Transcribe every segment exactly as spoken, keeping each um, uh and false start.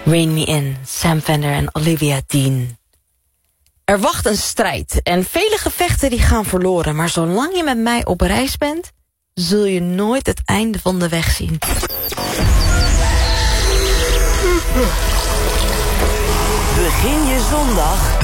Rain Me In, Sam Fender en Olivia Dean. Er wacht een strijd en vele gevechten die gaan verloren. Maar zolang je met mij op reis bent, zul je nooit het einde van de weg zien. Begin je zondag.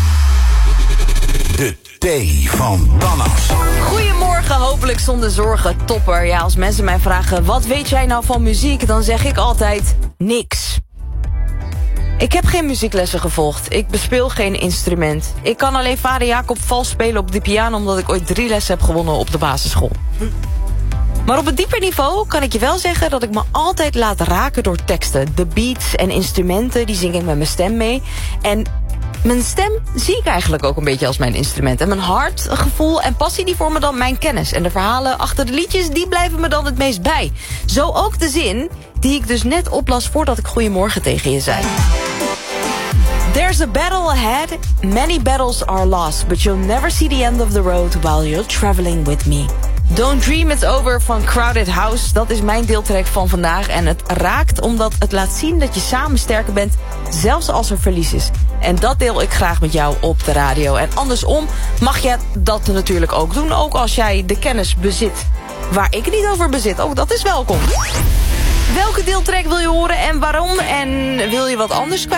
De thee van Tannas. Goedemorgen, hopelijk zonder zorgen, topper. Ja, als mensen mij vragen, wat weet jij nou van muziek? Dan zeg ik altijd, niks. Ik heb geen muzieklessen gevolgd. Ik bespeel geen instrument. Ik kan alleen vader Jacob vals spelen op de piano, omdat ik ooit drie lessen heb gewonnen op de basisschool. Maar op een dieper niveau kan ik je wel zeggen dat ik me altijd laat raken door teksten. De beats en instrumenten, die zing ik met mijn stem mee. En mijn stem zie ik eigenlijk ook een beetje als mijn instrument. En mijn hart, gevoel en passie, die vormen dan mijn kennis. En de verhalen achter de liedjes, die blijven me dan het meest bij. Zo ook de zin die ik dus net oplas voordat ik goeiemorgen tegen je zei. There's a battle ahead. Many battles are lost, but you'll never see the end of the road while you're traveling with me. Don't Dream It's Over van Crowded House. Dat is mijn deeltrek van vandaag. En het raakt omdat het laat zien dat je samen sterker bent, zelfs als er verlies is. En dat deel ik graag met jou op de radio. En andersom mag je dat natuurlijk ook doen. Ook als jij de kennis bezit waar ik niet over bezit. Ook dat is welkom. Welke deeltrek wil je horen en waarom? En wil je wat anders kwijt?